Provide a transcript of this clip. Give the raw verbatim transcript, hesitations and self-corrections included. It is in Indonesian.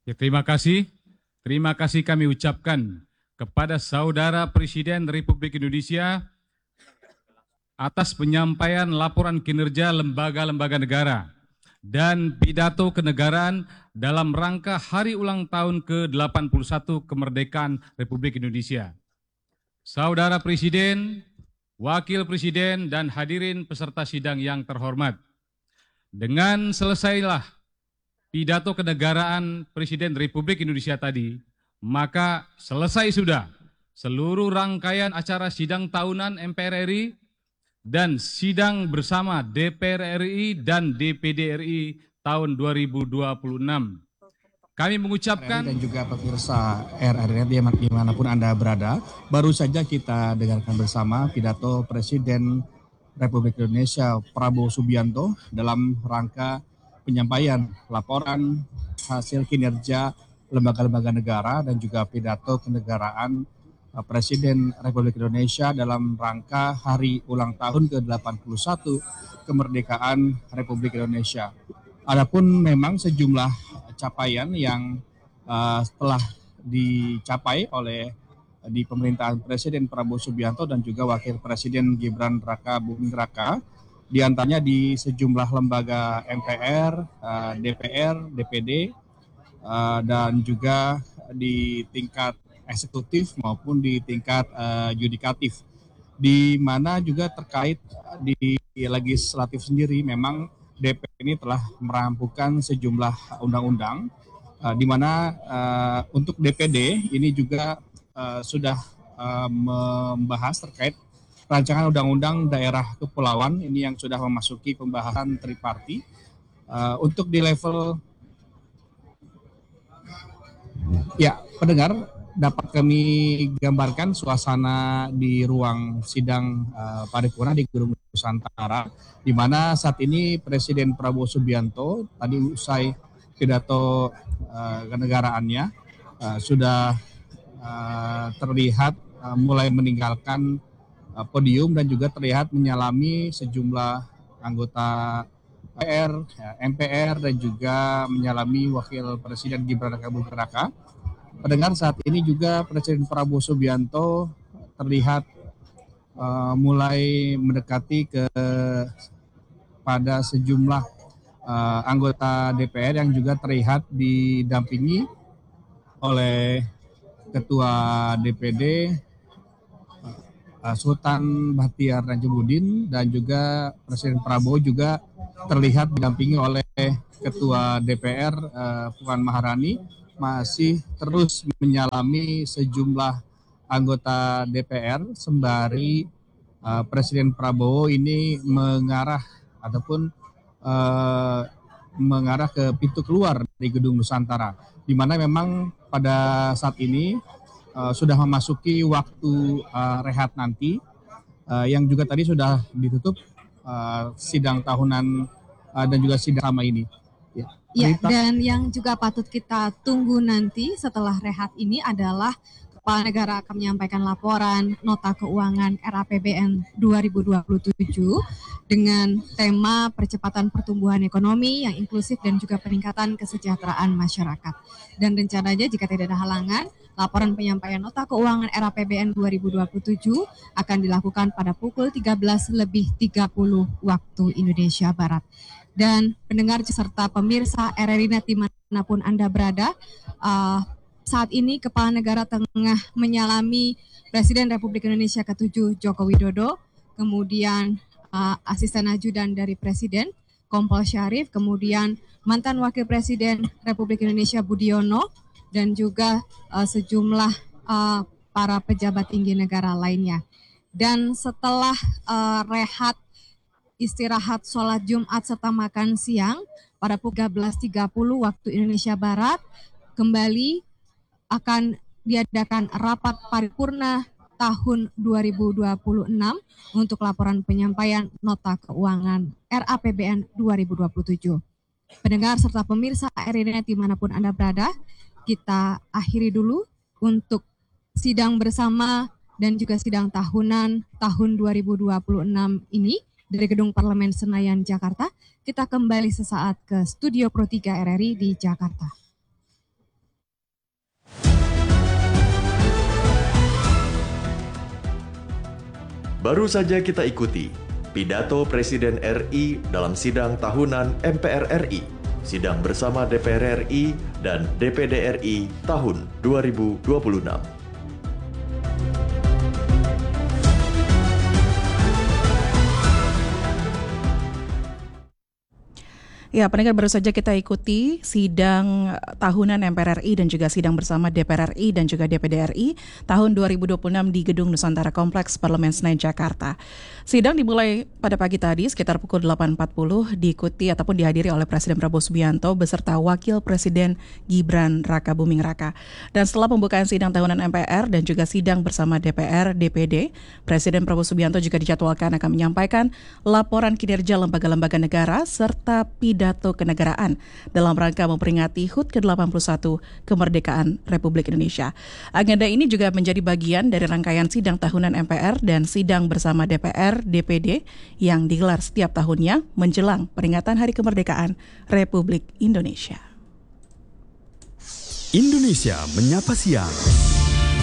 Ya, terima kasih. Terima kasih kami ucapkan kepada Saudara Presiden Republik Indonesia atas penyampaian laporan kinerja lembaga-lembaga negara dan pidato kenegaraan dalam rangka Hari Ulang Tahun ke delapan puluh satu Kemerdekaan Republik Indonesia. Saudara Presiden, Wakil Presiden, dan hadirin peserta sidang yang terhormat. Dengan selesailah pidato kenegaraan Presiden Republik Indonesia tadi, maka selesai sudah seluruh rangkaian acara sidang tahunan M P R R I dan sidang bersama D P R R I dan D P D R I tahun dua ribu dua puluh enam. Kami mengucapkan dan juga pemirsa R R I dimanapun Anda berada, baru saja kita dengarkan bersama pidato Presiden Republik Indonesia Prabowo Subianto dalam rangka penyampaian laporan hasil kinerja lembaga-lembaga negara dan juga pidato kenegaraan Presiden Republik Indonesia dalam rangka Hari Ulang Tahun ke delapan puluh satu Kemerdekaan Republik Indonesia. Adapun memang sejumlah capaian yang uh, telah dicapai oleh di pemerintahan Presiden Prabowo Subianto dan juga Wakil Presiden Gibran Raka Buming Raka, di antaranya di sejumlah lembaga M P R, uh, D P R, D P D, uh, dan juga di tingkat eksekutif maupun di tingkat uh, yudikatif, di mana juga terkait di legislatif sendiri memang D P R ini telah merampungkan sejumlah undang-undang, uh, di mana uh, untuk D P D ini juga uh, sudah uh, membahas terkait rancangan undang-undang daerah kepulauan ini yang sudah memasuki pembahasan triparti. Uh, untuk di level ya pendengar, dapat kami gambarkan suasana di ruang sidang uh, paripurna di Gedung Nusantara, di mana saat ini Presiden Prabowo Subianto tadi usai pidato uh, kenegaraannya uh, sudah uh, terlihat uh, mulai meninggalkan uh, podium dan juga terlihat menyalami sejumlah anggota D P R, M P R, dan juga menyalami Wakil Presiden Gibran Raka Buming Raka. Pendengar, saat ini juga Presiden Prabowo Subianto terlihat uh, mulai mendekati ke pada sejumlah uh, anggota D P R yang juga terlihat didampingi oleh Ketua D P D uh, Sultan Bahtiar Najibudin, dan juga Presiden Prabowo juga terlihat didampingi oleh Ketua D P R uh, Puan Maharani, masih terus menyalami sejumlah anggota D P R sembari uh, Presiden Prabowo ini mengarah ataupun uh, mengarah ke pintu keluar dari Gedung Nusantara, di mana memang pada saat ini uh, sudah memasuki waktu uh, rehat nanti, uh, yang juga tadi sudah ditutup uh, sidang tahunan uh, dan juga sidang sama ini. Ya. Ya, dan yang juga patut kita tunggu nanti setelah rehat ini adalah Kepala Negara akan menyampaikan laporan nota keuangan R A P B N dua ribu dua puluh tujuh dengan tema percepatan pertumbuhan ekonomi yang inklusif dan juga peningkatan kesejahteraan masyarakat. Dan rencananya jika tidak ada halangan, laporan penyampaian nota keuangan R A P B N dua ribu dua puluh tujuh akan dilakukan pada pukul tiga belas lebih tiga puluh waktu Indonesia Barat. Dan pendengar serta pemirsa R R I dimanapun Anda berada, uh, saat ini Kepala Negara tengah menyalami Presiden Republik Indonesia ketujuh Joko Widodo, kemudian uh, asisten ajudan dari Presiden Kompol Syarif, kemudian mantan Wakil Presiden Republik Indonesia Budiono, dan juga uh, sejumlah uh, para pejabat tinggi negara lainnya. Dan setelah uh, rehat istirahat sholat Jumat serta makan siang pada pukul tiga belas tiga puluh waktu Indonesia Barat, kembali akan diadakan rapat paripurna tahun dua ribu dua puluh enam untuk laporan penyampaian nota keuangan R A P B N dua ribu dua puluh tujuh. Pendengar serta pemirsa R R I dimanapun Anda berada, kita akhiri dulu untuk sidang bersama dan juga sidang tahunan tahun dua ribu dua puluh enam ini dari Gedung Parlemen Senayan, Jakarta. Kita kembali sesaat ke Studio Pro tiga R R I di Jakarta. Baru saja kita ikuti pidato Presiden R I dalam sidang tahunan M P R R I, sidang bersama D P R R I dan D P D R I tahun dua ribu dua puluh enam. Ya, pendengar, baru saja kita ikuti sidang tahunan M P R R I dan juga sidang bersama D P R R I dan juga D P D R I tahun dua ribu dua puluh enam di Gedung Nusantara Kompleks Parlemen Senayan, Jakarta. Sidang dimulai pada pagi tadi sekitar pukul delapan empat puluh, diikuti ataupun dihadiri oleh Presiden Prabowo Subianto beserta Wakil Presiden Gibran Rakabuming Raka. Dan setelah pembukaan sidang tahunan M P R dan juga sidang bersama D P R, D P D, Presiden Prabowo Subianto juga dijadwalkan akan menyampaikan laporan kinerja lembaga-lembaga negara serta pidato kenegaraan dalam rangka memperingati H U T ke delapan puluh satu kemerdekaan Republik Indonesia. Agenda ini juga menjadi bagian dari rangkaian sidang tahunan M P R dan sidang bersama D P R, D P D yang digelar setiap tahunnya menjelang peringatan Hari Kemerdekaan Republik Indonesia. Indonesia Menyapa Siang.